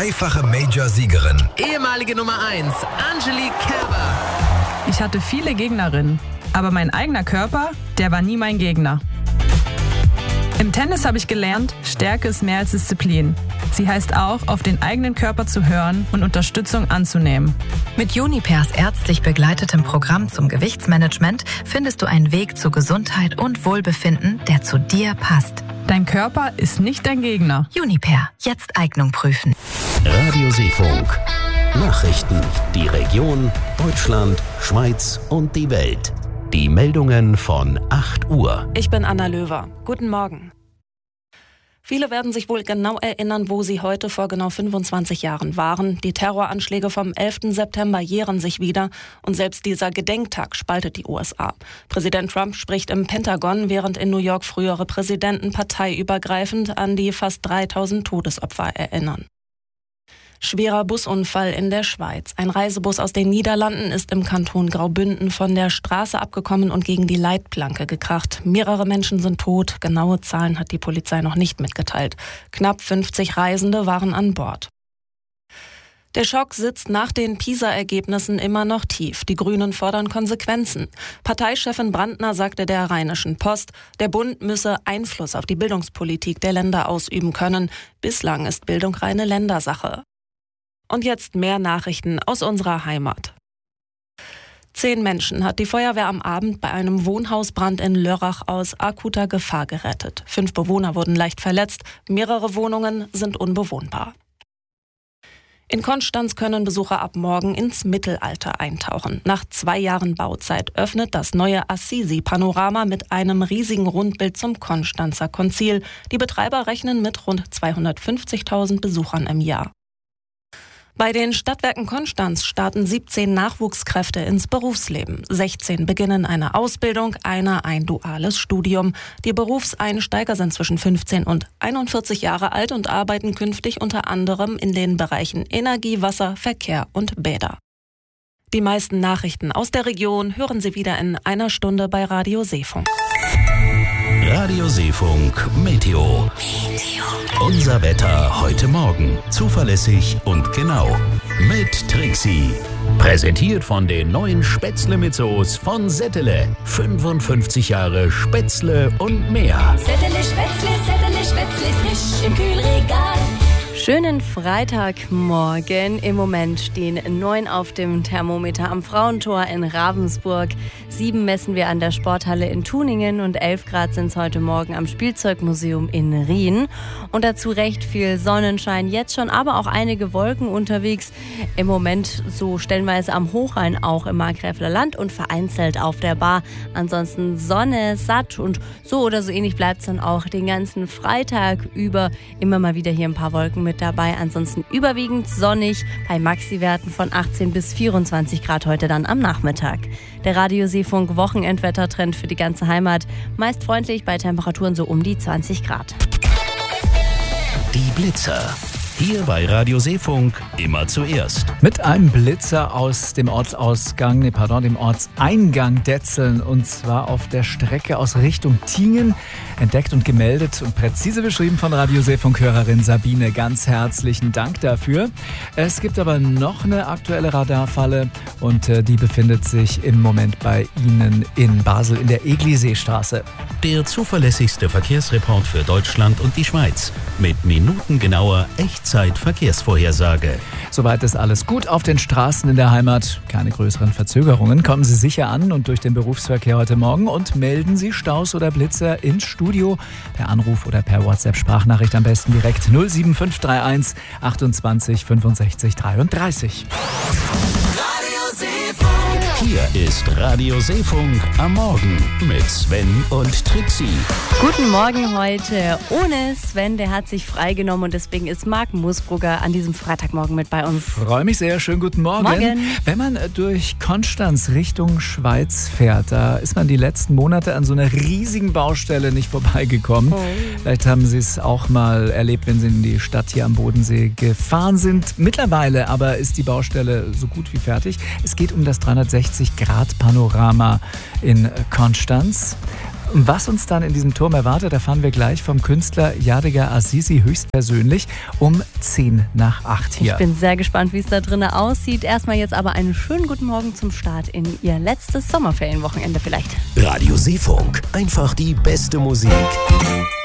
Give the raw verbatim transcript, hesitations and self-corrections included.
Dreifache Major-Siegerin. Ehemalige Nummer eins, Angelique Kerber. Ich hatte viele Gegnerinnen, aber mein eigener Körper, der war nie mein Gegner. Im Tennis habe ich gelernt, Stärke ist mehr als Disziplin. Sie heißt auch, auf den eigenen Körper zu hören und Unterstützung anzunehmen. Mit Junipers ärztlich begleitetem Programm zum Gewichtsmanagement findest du einen Weg zu Gesundheit und Wohlbefinden, der zu dir passt. Dein Körper ist nicht dein Gegner. Juniper, jetzt Eignung prüfen. Radio Seefunk. Nachrichten, die Region, Deutschland, Schweiz und die Welt. Die Meldungen von acht Uhr. Ich bin Anna Löwer. Guten Morgen. Viele werden sich wohl genau erinnern, wo sie heute vor genau fünfundzwanzig Jahren waren. Die Terroranschläge vom elften September jähren sich wieder und selbst dieser Gedenktag spaltet die U S A. Präsident Trump spricht im Pentagon, während in New York frühere Präsidenten parteiübergreifend an die fast dreitausend Todesopfer erinnern. Schwerer Busunfall in der Schweiz. Ein Reisebus aus den Niederlanden ist im Kanton Graubünden von der Straße abgekommen und gegen die Leitplanke gekracht. Mehrere Menschen sind tot. Genaue Zahlen hat die Polizei noch nicht mitgeteilt. Knapp fünfzig Reisende waren an Bord. Der Schock sitzt nach den PISA-Ergebnissen immer noch tief. Die Grünen fordern Konsequenzen. Parteichefin Brandner sagte der Rheinischen Post, der Bund müsse Einfluss auf die Bildungspolitik der Länder ausüben können. Bislang ist Bildung reine Ländersache. Und jetzt mehr Nachrichten aus unserer Heimat. Zehn Menschen hat die Feuerwehr am Abend bei einem Wohnhausbrand in Lörrach aus akuter Gefahr gerettet. Fünf Bewohner wurden leicht verletzt, mehrere Wohnungen sind unbewohnbar. In Konstanz können Besucher ab morgen ins Mittelalter eintauchen. Nach zwei Jahren Bauzeit öffnet das neue Assisi-Panorama mit einem riesigen Rundbild zum Konstanzer Konzil. Die Betreiber rechnen mit rund zweihundertfünfzigtausend Besuchern im Jahr. Bei den Stadtwerken Konstanz starten siebzehn Nachwuchskräfte ins Berufsleben. sechzehn beginnen eine Ausbildung, einer ein duales Studium. Die Berufseinsteiger sind zwischen fünfzehn und einundvierzig Jahre alt und arbeiten künftig unter anderem in den Bereichen Energie, Wasser, Verkehr und Bäder. Die meisten Nachrichten aus der Region hören Sie wieder in einer Stunde bei Radio Seefunk. Radio Seefunk Meteo. Unser Wetter heute Morgen. Zuverlässig und genau. Mit Trixie. Präsentiert von den neuen Spätzle mit Soße von Settele. fünfundfünfzig Jahre Spätzle und mehr. Settele Spätzle, Settele Spätzle, frisch im Kühlregal. Schönen Freitagmorgen. Im Moment stehen neun auf dem Thermometer am Frauentor in Ravensburg. Sieben messen wir an der Sporthalle in Tuningen und elf Grad sind es heute Morgen am Spielzeugmuseum in Rien. Und dazu recht viel Sonnenschein jetzt schon, aber auch einige Wolken unterwegs. Im Moment so stellenweise am Hochrhein, auch im Markgräfler Land und vereinzelt auf der Bar. Ansonsten Sonne, satt und so oder so ähnlich bleibt es dann auch den ganzen Freitag über. Immer mal wieder hier ein paar Wolken mit dabei. Ansonsten überwiegend sonnig bei Maxi-Werten von achtzehn bis vierundzwanzig Grad heute dann am Nachmittag. Der Radio Seefunk Wochenendwettertrend für die ganze Heimat. Meist freundlich bei Temperaturen so um die zwanzig Grad. Die Blitzer. Hier bei Radio Seefunk immer zuerst. Mit einem Blitzer aus dem Ortsausgang, nee, pardon, dem Ortseingang Detzeln und zwar auf der Strecke aus Richtung Tingen. Entdeckt und gemeldet und präzise beschrieben von Radio Seefunk-Hörerin Sabine. Ganz herzlichen Dank dafür. Es gibt aber noch eine aktuelle Radarfalle und äh, die befindet sich im Moment bei Ihnen in Basel in der Eglisee-Straße. Der zuverlässigste Verkehrsreport für Deutschland und die Schweiz mit minutengenauer Echtzeit-Verkehrsvorhersage. Soweit ist alles gut auf den Straßen in der Heimat. Keine größeren Verzögerungen. Kommen Sie sicher an und durch den Berufsverkehr heute Morgen und melden Sie Staus oder Blitzer ins Studio. Per Anruf oder per WhatsApp-Sprachnachricht am besten direkt null sieben fünf drei eins achtundzwanzig fünfundsechzig dreiunddreißig. Hier ist Radio Seefunk am Morgen mit Sven und Trixie. Guten Morgen heute ohne Sven, der hat sich freigenommen und deswegen ist Marc Musbrugger an diesem Freitagmorgen mit bei uns. Freue mich sehr, schönen guten Morgen. Morgen. Wenn man durch Konstanz Richtung Schweiz fährt, da ist man die letzten Monate an so einer riesigen Baustelle nicht vorbeigekommen. Oh. Vielleicht haben Sie es auch mal erlebt, wenn Sie in die Stadt hier am Bodensee gefahren sind. Mittlerweile aber ist die Baustelle so gut wie fertig. Es geht um das dreihundertsechzig Grad Panorama in Konstanz. Was uns dann in diesem Turm erwartet, erfahren wir gleich vom Künstler Yadigar Azizi höchstpersönlich um zehn nach acht hier. Ich bin sehr gespannt, wie es da drinnen aussieht. Erstmal jetzt aber einen schönen guten Morgen zum Start in Ihr letztes Sommerferienwochenende vielleicht. Radio Seefunk, einfach die beste Musik.